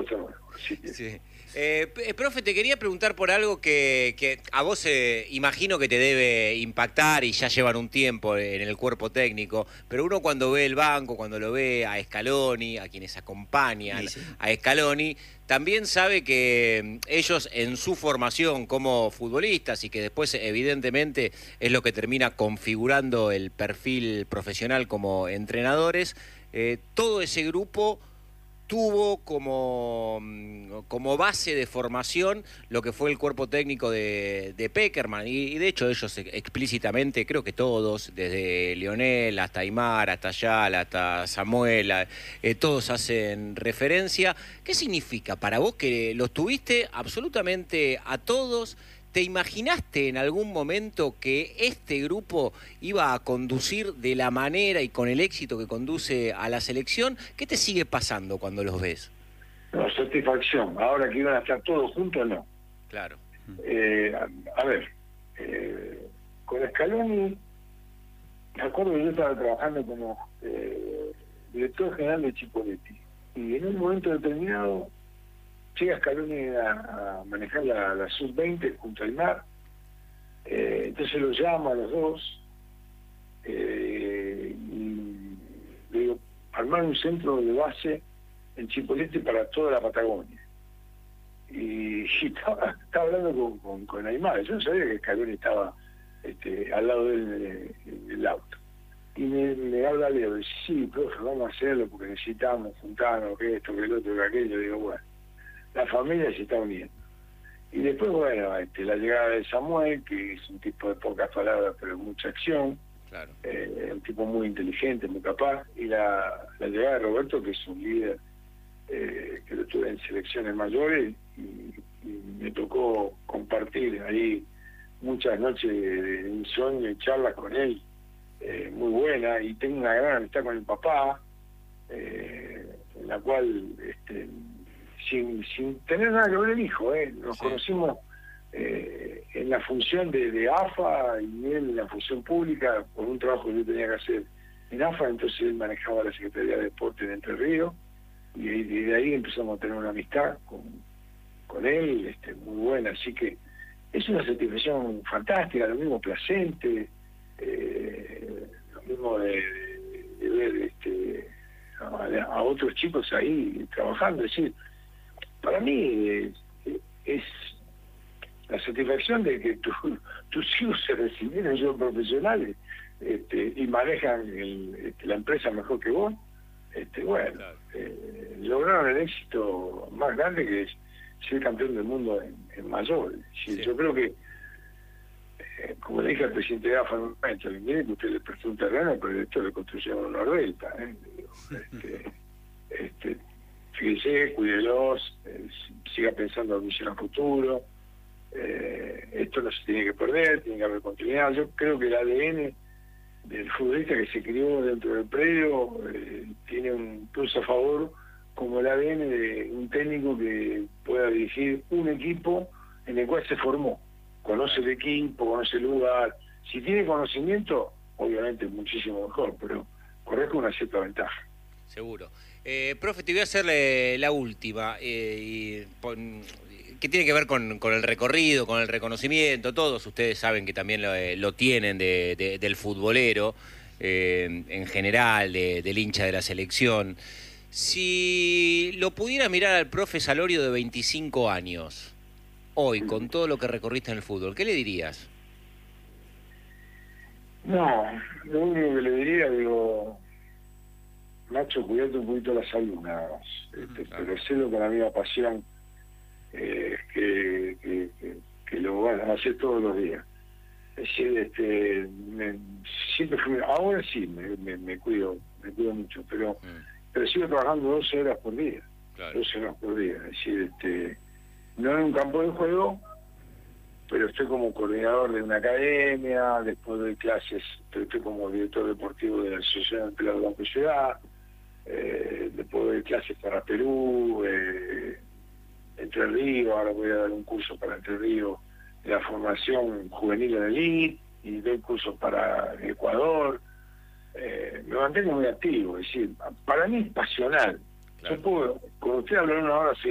puesto nuevo. Así que... Sí. Profe, te quería preguntar por algo que a vos imagino que te debe impactar y ya llevan un tiempo en el cuerpo técnico, pero uno cuando ve el banco, cuando lo ve a Scaloni, a quienes acompañan a Scaloni, también sabe que ellos en su formación como futbolistas y que después evidentemente es lo que termina configurando el perfil profesional como entrenadores, todo ese grupo tuvo como base de formación lo que fue el cuerpo técnico de Pekerman y de hecho ellos explícitamente, creo que todos, desde Lionel hasta Aimar, hasta Yal, hasta Samuel, todos hacen referencia. ¿Qué significa para vos que los tuviste absolutamente a todos? ¿Te imaginaste en algún momento que este grupo iba a conducir de la manera y con el éxito que conduce a la selección? ¿Qué te sigue pasando cuando los ves? No, satisfacción. Ahora que iban a estar todos juntos, no. Claro. A ver, con Scaloni, me acuerdo que yo estaba trabajando como director general de Chipolletti. Y en un momento determinado llega Scaloni a manejar la sub-20 junto a Aimar, entonces los llama a los dos y le digo, armar un centro de base en Chipolletti para toda la Patagonia. Y estaba hablando con Aimar, yo no sabía que Scaloni estaba al lado de él en el auto. Y me habla Leo, dice, sí, profe, vamos a hacerlo porque necesitamos juntarnos, que esto, que el otro, que aquello. Digo, bueno, la familia se está uniendo. Y después, bueno, la llegada de Samuel, que es un tipo de pocas palabras, pero mucha acción. Claro. Un tipo muy inteligente, muy capaz. Y la llegada de Roberto, que es un líder que lo tuve en selecciones mayores, y me tocó compartir ahí muchas noches de insomnio y charlas con él, muy buena. Y tengo una gran amistad con el papá, en la cual... sin tener nada que ver el hijo, nos conocimos en la función de AFA y él en la función pública por un trabajo que yo tenía que hacer en AFA, entonces él manejaba la Secretaría de Deporte en Entre Ríos y de ahí empezamos a tener una amistad con él, muy buena, así que es una satisfacción fantástica, lo mismo Placente, lo mismo de ver a otros chicos ahí trabajando, es decir, para mí es la satisfacción de que tus hijos se recibieron, son profesionales y manejan la empresa mejor que vos. Lograron el éxito más grande, que es ser campeón del mundo en mayores. Sí. Yo creo que, como le dije al presidente de AFA en un momento, mire que usted le prestó un terreno, pero esto le construyeron una vuelta. Fíjese, cuídelos, siga pensando en visión a futuro, esto no se tiene que perder, tiene que haber continuidad. Yo creo que el ADN del futbolista que se crió dentro del predio tiene un plus a favor, como el ADN de un técnico que pueda dirigir un equipo en el cual se formó, conoce el equipo, conoce el lugar. Si tiene conocimiento, obviamente muchísimo mejor, pero corre con una cierta ventaja. Seguro. Profe, te voy a hacer la última, que tiene que ver con el recorrido, con el reconocimiento. Todos ustedes saben que también lo tienen del futbolero, en general, del hincha de la selección. Si lo pudiera mirar al profe Salorio de 25 años, hoy, con todo lo que recorriste en el fútbol, ¿qué le dirías? No, lo único que le diría, digo... Nacho, cuídate un poquito la salud, nada más. Pero hacelo con la misma pasión que lo van a hacer todos los días. Es decir, siempre fui, ahora sí me cuido mucho, pero sigo trabajando 12 horas por día. Claro. 12 horas por día. Es decir, no en un campo de juego, pero estoy como coordinador de una academia, después doy clases, pero estoy como director deportivo de la Asociación de Pelado Banco y Ciudad. Después doy clases para Perú, Entre Ríos, ahora voy a dar un curso para Entre Ríos de la formación juvenil en elite, y doy cursos para Ecuador. Me mantengo muy activo, es decir, para mí es pasional. Claro. Yo puedo, con usted hablar una hora